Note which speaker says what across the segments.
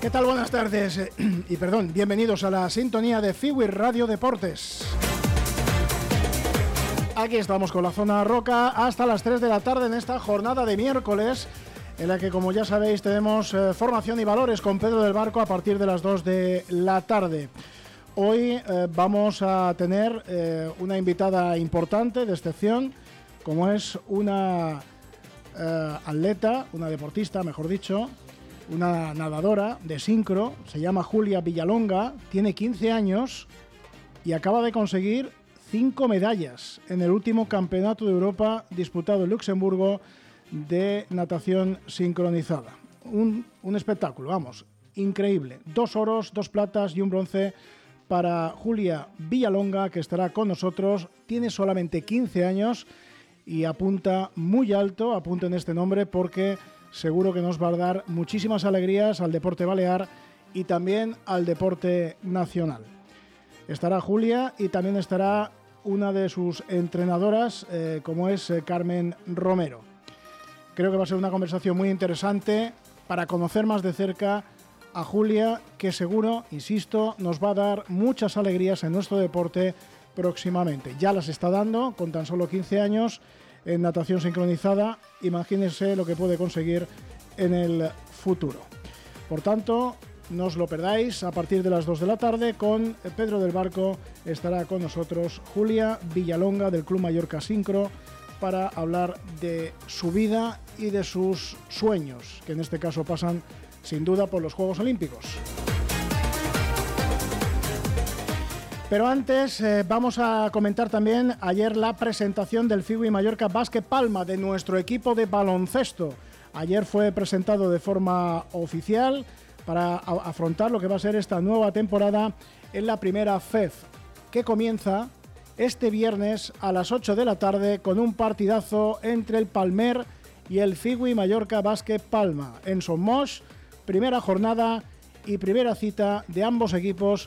Speaker 1: ¿Qué tal? Buenas tardes bienvenidos a la sintonía de Fiwi Radio Deportes. Aquí estamos con la Zona Roca hasta las 3 de la tarde en esta jornada de miércoles, en la que, como ya sabéis, tenemos formación y valores con Pedro del Barco a partir de las 2 de la tarde. Hoy vamos a tener una invitada importante, de excepción, como es una atleta, una deportista, mejor dicho, una nadadora de sincro. Se llama Julia Villalonga, tiene 15 años y acaba de conseguir 5 medallas en el último Campeonato de Europa disputado en Luxemburgo de natación sincronizada. Un espectáculo, vamos, increíble. 2 oros, 2 platas y un bronce para Julia Villalonga, que estará con nosotros. Tiene solamente 15 años y apunta muy alto, apunten este nombre, porque seguro que nos va a dar muchísimas alegrías al deporte balear y también al deporte nacional. Estará Julia y también estará una de sus entrenadoras, como es Carmen Romero. Creo que va a ser una conversación muy interesante para conocer más de cerca a Julia, que seguro, insisto, nos va a dar muchas alegrías en nuestro deporte próximamente. Ya las está dando con tan solo 15 años en natación sincronizada. Imagínense lo que puede conseguir en el futuro. Por tanto, no os lo perdáis. A partir de las 2 de la tarde con Pedro del Barco estará con nosotros Julia Villalonga del Club Mallorca Sincro para hablar de su vida y de sus sueños, que en este caso pasan sin duda por los Juegos Olímpicos. Pero antes vamos a comentar también ayer la presentación del Fiwi Mallorca Básquet Palma, de nuestro equipo de baloncesto. Ayer fue presentado de forma oficial para afrontar lo que va a ser esta nueva temporada en la primera FEF, que comienza este viernes a las 8 de la tarde con un partidazo entre el Palmer y el Fiwi Mallorca Básquet Palma en Son Moix. Primera jornada y primera cita de ambos equipos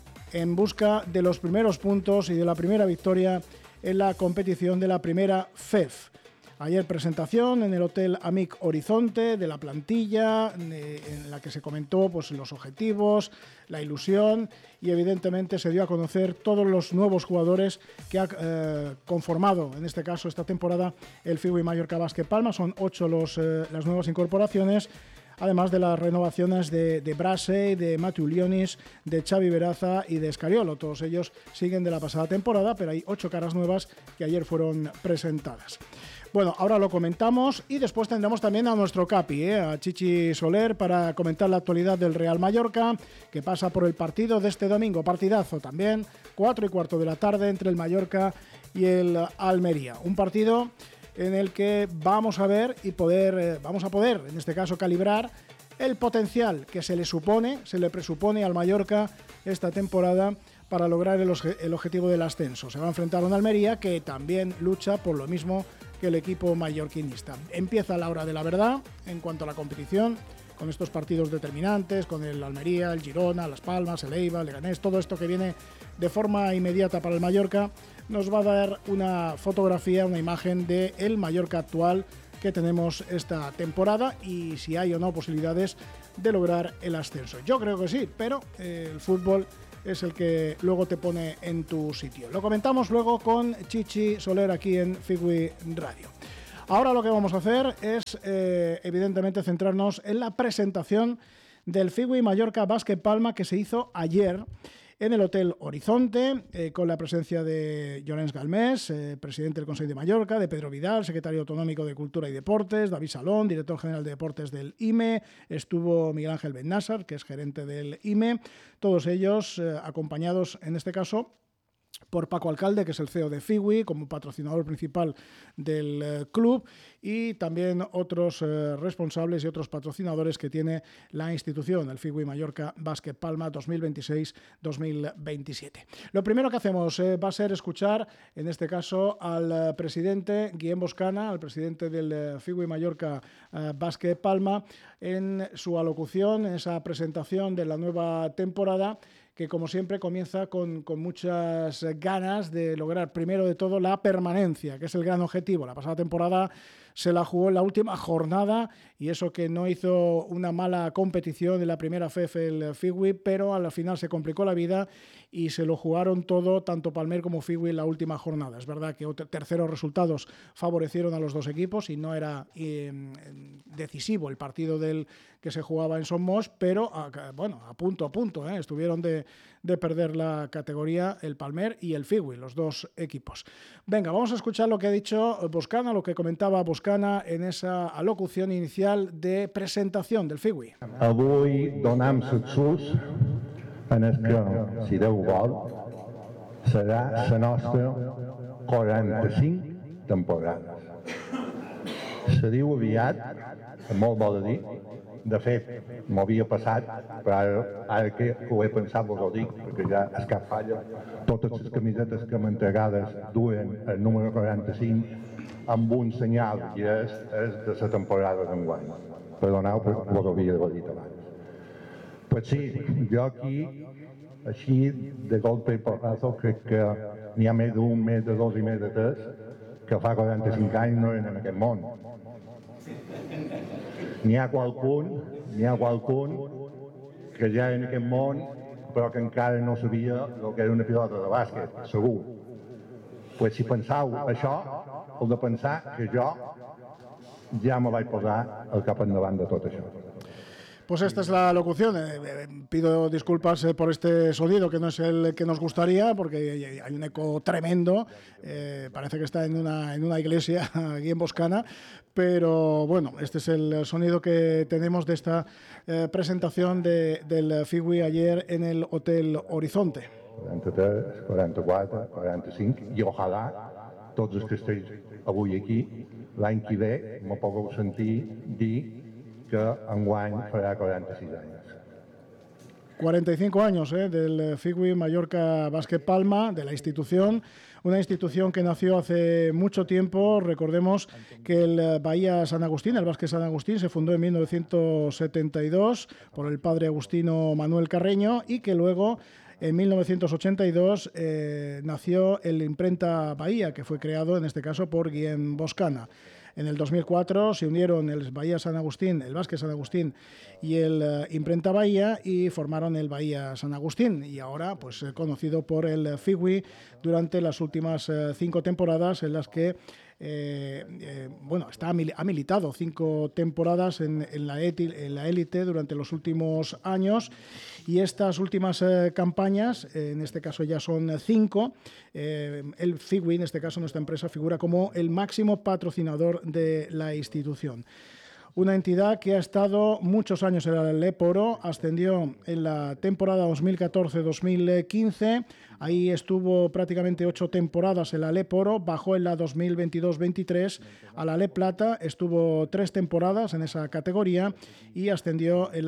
Speaker 1: en busca de los primeros puntos y de la primera victoria en la competición de la primera FEF. Ayer presentación en el Hotel Amic Horizonte de la plantilla, en la que se comentó pues los objetivos, la ilusión, y evidentemente se dio a conocer todos los nuevos jugadores que ha conformado, en este caso esta temporada, el Fiwi Mallorca Básquet Palma. Son 8 las nuevas incorporaciones, además de las renovaciones de Brase, de Matthew Lionis, de Xavi Veraza y de Escariolo. Todos ellos siguen de la pasada temporada, pero hay 8 caras nuevas que ayer fueron presentadas. Bueno, ahora lo comentamos y después tendremos también a nuestro capi, a Chichi Soler, para comentar la actualidad del Real Mallorca, que pasa por el partido de este domingo. Partidazo también, 4:15 de la tarde entre el Mallorca y el Almería. Un partido en el que vamos a ver y vamos a poder, en este caso, calibrar el potencial que se le presupone al Mallorca esta temporada para lograr el objetivo del ascenso. Se va a enfrentar a un Almería que también lucha por lo mismo que el equipo mallorquinista. Empieza la hora de la verdad en cuanto a la competición, con estos partidos determinantes, con el Almería, el Girona, Las Palmas, el Eibar, el Leganés. Todo esto que viene de forma inmediata para el Mallorca nos va a dar una fotografía, una imagen del Mallorca actual que tenemos esta temporada y si hay o no posibilidades de lograr el ascenso. Yo creo que sí, pero el fútbol es el que luego te pone en tu sitio. Lo comentamos luego con Chichi Soler aquí en Fiwi Radio. Ahora lo que vamos a hacer es, evidentemente, centrarnos en la presentación del Fiwi Mallorca Básquet Palma, que se hizo ayer en el Hotel Horizonte, con la presencia de Llorenç Galmés, presidente del Consell de Mallorca, de Pedro Vidal, secretario autonómico de Cultura y Deportes, David Salón, director general de Deportes del IME, estuvo Miguel Ángel Bennásar, que es gerente del IME, todos ellos acompañados, en este caso, por Paco Alcalde, que es el CEO de Fiwi, como patrocinador principal del club, y también otros responsables y otros patrocinadores que tiene la institución, el Fiwi Mallorca Básquet Palma 2026-2027. Lo primero que hacemos va a ser escuchar, en este caso, al presidente Guillem Boscana, al presidente del Fiwi Mallorca Básquet Palma, en su alocución, en esa presentación de la nueva temporada, que como siempre comienza con muchas ganas de lograr primero de todo la permanencia, que es el gran objetivo. La pasada temporada se la jugó en la última jornada, y eso que no hizo una mala competición en la primera FEF el Figui, pero al final se complicó la vida y se lo jugaron todo, tanto Palmer como Figui, en la última jornada. Es verdad que terceros resultados favorecieron a los dos equipos y no era decisivo el partido del que se jugaba en Somos, pero bueno, a punto, estuvieron de perder la categoría el Palmer y el Figui, los dos equipos. Venga, vamos a escuchar lo que ha dicho Boscana, lo que comentaba Boscana en esa alocución inicial de presentación del Figui.
Speaker 2: Avui donem succés en el que, si Déu vol, serà la nostra 45 temporada. Se diu aviat, molt vol dir, de fet, m'havia passat, però ara que ho he pensat vos ho dic, perquè ja és cap falla, totes les camisetes que m'han entregades duen el número 45 amb un senyal, i és de la temporada d'enguany. Perdoneu, però ho havia d'haver dit abans. Pues sí, jo aquí, així, de golpe i porrazo, crec que n'hi ha més d'un, més de dos i més de tres, que fa 45 anys no eren en aquest món. N'hi ha qualcun que ja era en aquest món, però que encara no sabia el que era una pilota de bàsquet, segur. Pues si pensau això, heu de pensar que jo ja me vaig posar el cap endavant de tot això.
Speaker 1: Pues esta es la locución. Pido disculpas por este sonido que no es el que nos gustaría, porque hay un eco tremendo. Parece que está en una iglesia aquí en Boscana, pero bueno, este es el sonido que tenemos de esta presentación del Figui ayer en el Hotel Horizonte.
Speaker 2: 43, 44, 45, i ojalà tots els que esteu avui aquí, l'any que ve me pugueu sentir dir que enguany farà 46 anys.
Speaker 1: 45 años del Figui Mallorca Básquet Palma, de la institución, una institución que nació hace mucho tiempo. Recordemos que el Bahía San Agustín, el Básquet San Agustín, se fundó en 1972 por el padre agustino Manuel Carreño, y que luego en 1982 nació el Imprenta Bahía, que fue creado en este caso por Guillem Boscana. En el 2004 se unieron el Bahía San Agustín, el Básquet San Agustín y el Imprenta Bahía, y formaron el Bahía San Agustín, y ahora pues conocido por el Figui durante las últimas 5 temporadas en las que bueno, ha militado 5 temporadas en la élite durante los últimos años, y estas últimas campañas, en este caso ya son 5, el Figui, en este caso nuestra empresa, figura como el máximo patrocinador de la institución. Una entidad que ha estado muchos años en el Leporo, ascendió en la temporada 2014-2015, ahí estuvo prácticamente 8 temporadas en la Leporo, bajó en la 2022-23 a la Le Plata, estuvo 3 temporadas en esa categoría y ascendió en la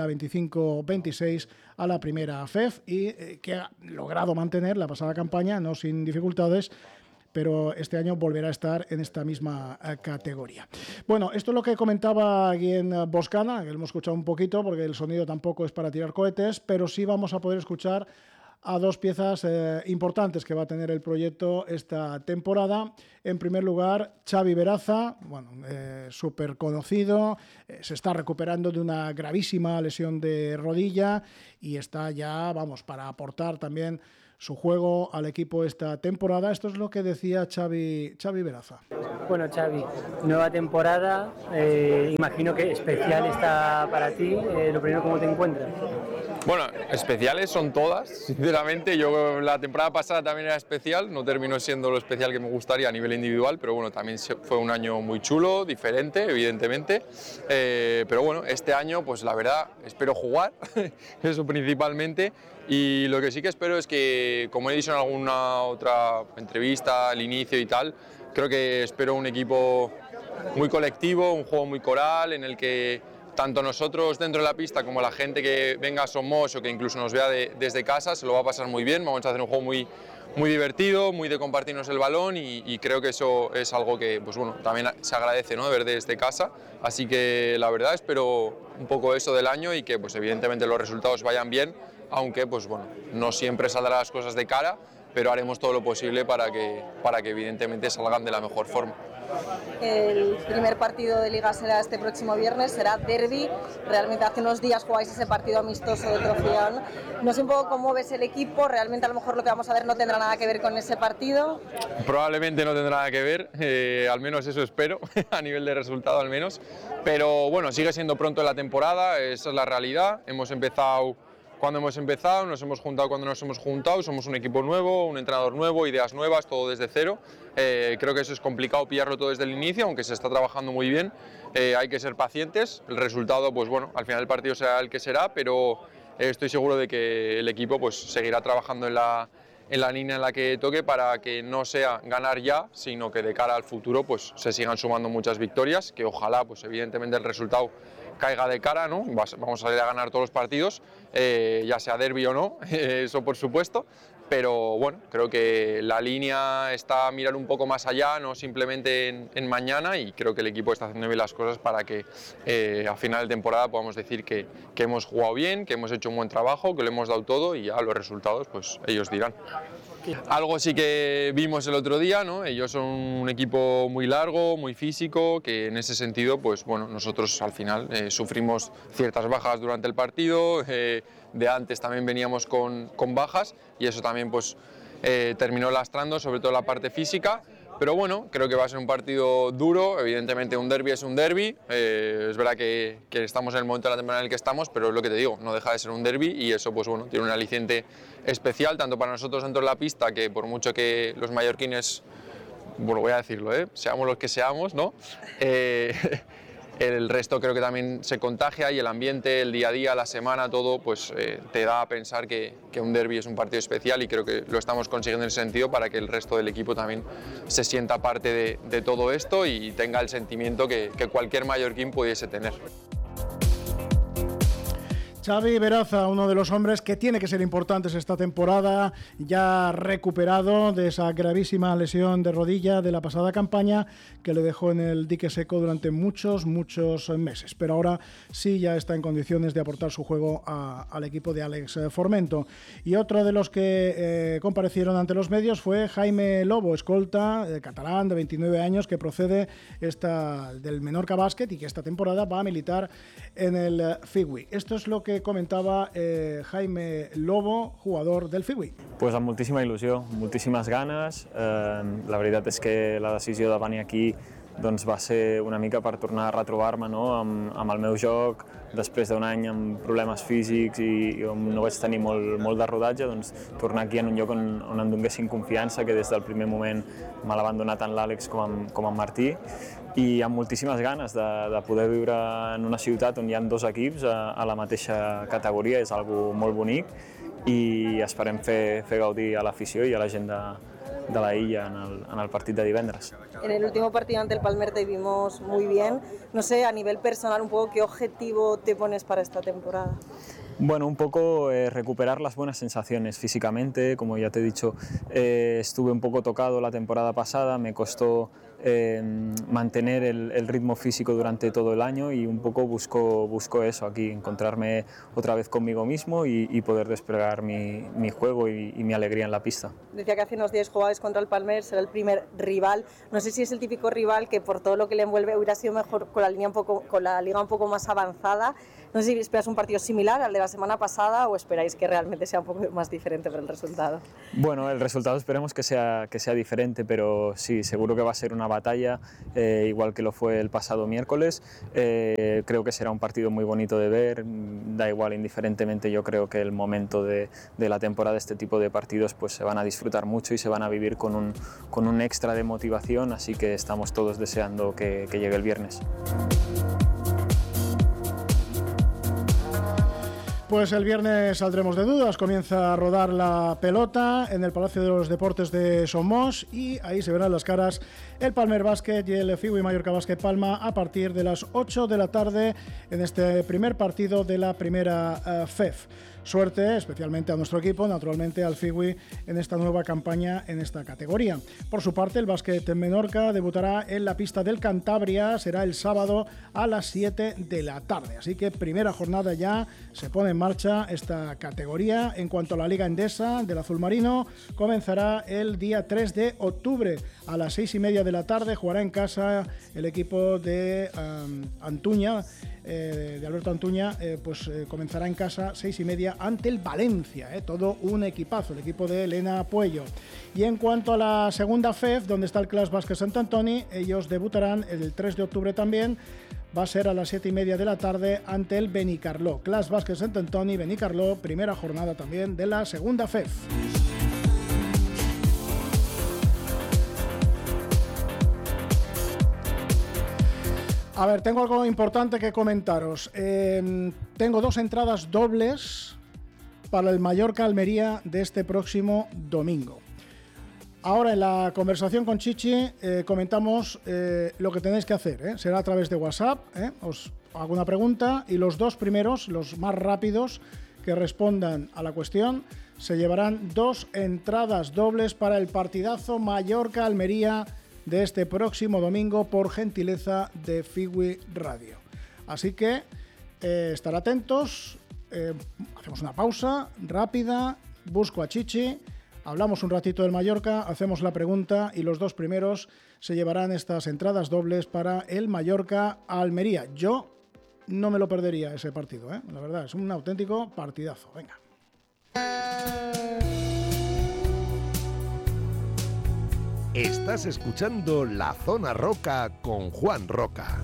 Speaker 1: 25-26 a la primera FEF, y que ha logrado mantener la pasada campaña, no sin dificultades, pero este año volverá a estar en esta misma categoría. Bueno, esto es lo que comentaba aquí en Boscana, que lo hemos escuchado un poquito porque el sonido tampoco es para tirar cohetes, pero sí vamos a poder escuchar a 2 piezas importantes que va a tener el proyecto esta temporada. En primer lugar, Xavi Veraza, bueno, súper conocido, se está recuperando de una gravísima lesión de rodilla y está ya, vamos, para aportar también su juego al equipo esta temporada. Esto es lo que decía Xavi Veraza.
Speaker 3: Bueno, Xavi, nueva temporada, imagino que especial está para ti. Lo primero, ¿cómo te encuentras?
Speaker 4: Bueno, especiales son todas, sinceramente. Yo la temporada pasada también era especial, no terminó siendo lo especial que me gustaría a nivel individual, pero bueno, también fue un año muy chulo, diferente, evidentemente. Pero bueno, este año, pues la verdad, espero jugar, eso principalmente. Y lo que sí que espero es que, como he dicho en alguna otra entrevista al inicio y tal, creo que espero un equipo muy colectivo, un juego muy coral, en el que tanto nosotros dentro de la pista como la gente que venga a Somos o que incluso nos vea desde casa se lo va a pasar muy bien. Vamos a hacer un juego muy divertido, muy de compartirnos el balón, y creo que eso es algo que pues bueno, también se agradece, ¿no?, ver desde casa. Así que la verdad espero un poco eso del año y que pues evidentemente los resultados vayan bien, aunque pues bueno, no siempre saldrán las cosas de cara, pero haremos todo lo posible para que evidentemente salgan de la mejor forma.
Speaker 5: El primer partido de Liga será este próximo viernes, será derbi. Realmente hace unos días jugáis ese partido amistoso de Trofeón. No sé un poco cómo ves el equipo, realmente a lo mejor lo que vamos a ver no tendrá nada que ver con ese partido.
Speaker 4: Probablemente no tendrá nada que ver, al menos eso espero, a nivel de resultado al menos. Pero bueno, sigue siendo pronto en la temporada, esa es la realidad. Hemos empezado cuando hemos empezado, nos hemos juntado cuando nos hemos juntado, somos un equipo nuevo, un entrenador nuevo, ideas nuevas, todo desde cero. Creo que eso es complicado pillarlo todo desde el inicio, aunque se está trabajando muy bien. Hay que ser pacientes, el resultado, pues bueno, al final del partido será el que será, pero estoy seguro de que el equipo pues seguirá trabajando en la línea en la que toque para que no sea ganar ya, sino que de cara al futuro pues se sigan sumando muchas victorias, que ojalá pues evidentemente el resultado caiga de cara, ¿no? Vamos a salir a ganar todos los partidos, ya sea derbi o no, eso por supuesto, pero bueno, creo que la línea está a mirar un poco más allá, no simplemente en mañana, y creo que el equipo está haciendo bien las cosas para que a final de temporada podamos decir que hemos jugado bien, que hemos hecho un buen trabajo, que lo hemos dado todo, y ya los resultados pues ellos dirán. Algo sí que vimos el otro día, ¿no? Ellos son un equipo muy largo, muy físico, que en ese sentido, pues bueno, nosotros al final sufrimos ciertas bajas durante el partido, de antes también veníamos con bajas, y eso también pues terminó lastrando, sobre todo la parte física. Pero bueno, creo que va a ser un partido duro, evidentemente un derbi es un derbi, es verdad que estamos en el momento de la temporada en el que estamos, pero es lo que te digo, no deja de ser un derbi, y eso pues bueno, tiene un aliciente especial, tanto para nosotros dentro de la pista, que por mucho que los mallorquines, bueno, voy a decirlo, seamos los que seamos, ¿no? El resto creo que también se contagia, y el ambiente, el día a día, la semana, todo, pues te da a pensar que un derbi es un partido especial, y creo que lo estamos consiguiendo en ese sentido para que el resto del equipo también se sienta parte de todo esto y tenga el sentimiento que cualquier mallorquín pudiese tener.
Speaker 1: Xavi Veraza, uno de los hombres que tiene que ser importantes esta temporada, ya recuperado de esa gravísima lesión de rodilla de la pasada campaña que le dejó en el dique seco durante muchos meses. Pero ahora sí ya está en condiciones de aportar su juego al equipo de Alex Formento. Y otro de los que comparecieron ante los medios fue Jaime Lobo, escolta catalán de 29 años que procede del Menorca Básquet y que esta temporada va a militar en el Figui. Esto es lo que comentaba Jaime Lobo, jugador del Figui.
Speaker 6: Pues amb moltíssima il·lusió, moltíssimes ganes. La veritat és que la decisió de venir aquí doncs, va ser una mica per tornar a retrobar-me, no? amb el meu joc, després d'un any amb problemes físics i on no vaig tenir molt de rodatge, doncs, tornar aquí en un lloc on em donguessin confiança, que des del primer moment me la van donar tant l'Àlex com en Martí, i amb moltíssimes ganes de poder viure en una ciutat on hi ha dos equips a la mateixa categoria. És algo molt bonic i esperem fer gaudir a l'afició i a la gent de la illa en el partit de divendres.
Speaker 5: En el último partido ante el Palmer te vimos muy bien. No sé, a nivel personal, un poco, ¿qué objetivo te pones para esta temporada?
Speaker 6: Bueno, un poco recuperar las buenas sensaciones físicamente. Como ya te he dicho, estuve un poco tocado la temporada pasada, me costó mantener el ritmo físico durante todo el año, y un poco busco eso aquí, encontrarme otra vez conmigo mismo y poder desplegar mi juego y mi alegría en la pista.
Speaker 5: Decía que hace unos días jugabais contra el Palmer, será el primer rival. No sé si es el típico rival que por todo lo que le envuelve hubiera sido mejor con la liga un poco más avanzada. No sé si esperas un partido similar al de la semana pasada o esperáis que realmente sea un poco más diferente por el resultado.
Speaker 6: Bueno, el resultado esperemos que sea diferente, pero sí, seguro que va a ser una batalla, igual que lo fue el pasado miércoles. Creo que será un partido muy bonito de ver, da igual, indiferentemente. Yo creo que el momento de la temporada, este tipo de partidos, pues se van a disfrutar mucho y se van a vivir con un extra de motivación, así que estamos todos deseando que llegue el viernes.
Speaker 1: Pues el viernes saldremos de dudas, comienza a rodar la pelota en el Palacio de los Deportes de Somos, y ahí se verán las caras el Palmer Básquet y el Figui Mallorca Básquet Palma a partir de las 8 de la tarde en este primer partido de la primera FEF. Suerte especialmente a nuestro equipo, naturalmente al Figui, en esta nueva campaña en esta categoría. Por su parte, el Básquet en Menorca debutará en la pista del Cantabria, será el sábado a las 7 de la tarde. Así que primera jornada ya se pone en en marcha esta categoría. En cuanto a la Liga Endesa del Azul Marino, comenzará el día 3 de octubre a las 6:30 de la tarde. Jugará en casa el equipo de Antuña, de Alberto Antuña, comenzará en casa 6:30 ante el Valencia. Todo un equipazo, el equipo de Elena Puello. Y en cuanto a la segunda FEF, donde está el Clas Básquet Sant Antoni, ellos debutarán el 3 de octubre también. Va a ser a las 7:30 de la tarde ante el Benicarló. Clas Básquet Sant Antoni, Benicarló, primera jornada también de la segunda FEF. A ver, tengo algo importante que comentaros. Tengo 2 entradas dobles para el Mallorca-Almería de este próximo domingo. Ahora en la conversación con Chichi comentamos lo que tenéis que hacer. Será a través de WhatsApp. Os hago una pregunta y los 2 primeros, los más rápidos que respondan a la cuestión, se llevarán 2 entradas dobles para el partidazo Mallorca-Almería de este próximo domingo por gentileza de Fiwi Radio. Así que estar atentos. Hacemos una pausa rápida, busco a Chichi. Hablamos un ratito del Mallorca, hacemos la pregunta y los 2 primeros se llevarán estas entradas dobles para el Mallorca-Almería. Yo no me lo perdería ese partido, la verdad, es un auténtico partidazo. Venga.
Speaker 7: Estás escuchando La Zona Roca con Juan Roca.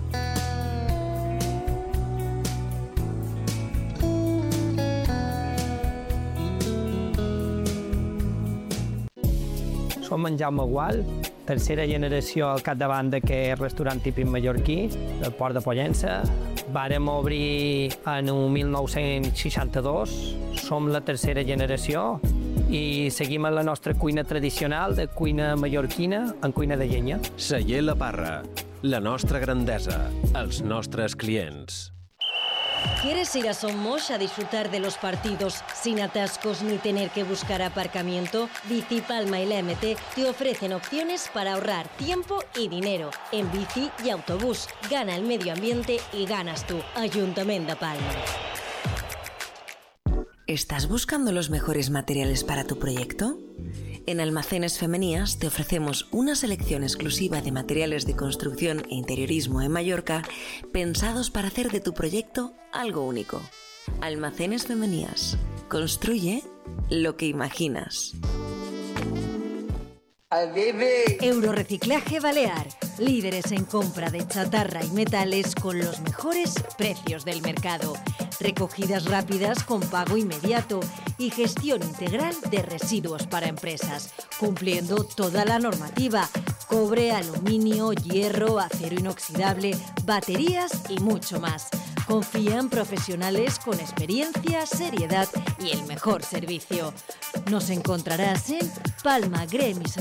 Speaker 8: Som en Jaume Gual, tercera generació al capdavant d'aquest restaurant típic mallorquí, del Port de Pollença. Vàrem obrir en 1962, som la tercera generació i seguim en la nostra cuina tradicional de cuina mallorquina en cuina de llenya.
Speaker 9: Celler La Parra, la nostra grandesa, els nostres clients.
Speaker 10: ¿Quieres ir a Somos a disfrutar de los partidos sin atascos ni tener que buscar aparcamiento? Bici Palma y la MT te ofrecen opciones para ahorrar tiempo y dinero en bici y autobús. Gana el medio ambiente y ganas tú, Ayuntamiento de Palma.
Speaker 11: ¿Estás buscando los mejores materiales para tu proyecto? En Almacenes Femenías te ofrecemos una selección exclusiva de materiales de construcción e interiorismo en Mallorca pensados para hacer de tu proyecto algo único. Almacenes Femenías. Construye lo que imaginas.
Speaker 10: Eurorreciclaje Balear. Líderes en compra de chatarra y metales con los mejores precios del mercado. Recogidas rápidas con pago inmediato y gestión integral de residuos para empresas, cumpliendo toda la normativa: cobre, aluminio, hierro, acero inoxidable, baterías y mucho más. Confía en profesionales con experiencia, seriedad y el mejor servicio. Nos encontrarás en Palma, Gremis